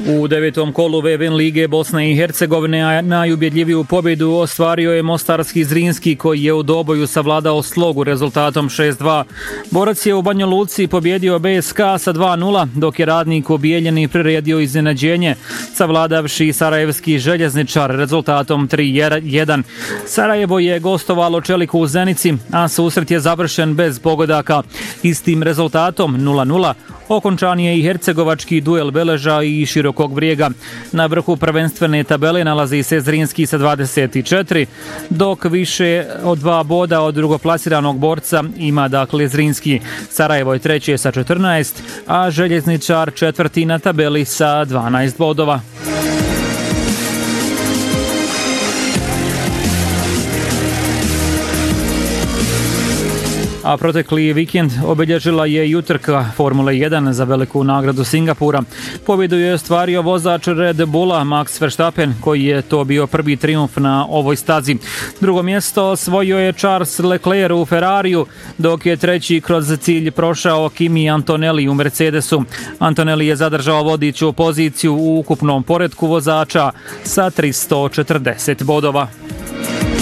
U 9. kolu VVN lige Bosne i Hercegovine najubjedljiviju pobjedu ostvario je mostarski Zrinski koji je u doboju savladao Slogu rezultatom 6-2. Borac je u Banja Luci pobjedio BSK sa 2-0, dok je Radnik u Bijeljini priredio iznenađenje, savladavši sarajevski Željezničar rezultatom 3-1. Sarajevo je gostovalo Čeliku u Zenici, a susret je završen bez pogodaka. Istim rezultatom 0-0 okončan je i hercegovački duel Beleža i Širokog Brijega. Na vrhu prvenstvene tabele nalazi se Zrinski sa 24, dok više od 2 boda od drugoplasiranog borca ima dakle Zrinski. Sarajevo je treće sa 14, a Željezničar četvrti na tabeli sa 12 bodova. A protekli vikend obilježila je i utrka Formule 1 za veliku nagradu Singapura. Pobjedu je ostvario vozač Red Bulla Max Verstappen, koji je to bio prvi trijumf na ovoj stazi. Drugo mjesto osvojio je Charles Leclerc u Ferrariju, dok je treći kroz cilj prošao Kimi Antonelli u Mercedesu. Antonelli je zadržao vodeću poziciju u ukupnom poretku vozača sa 340 bodova.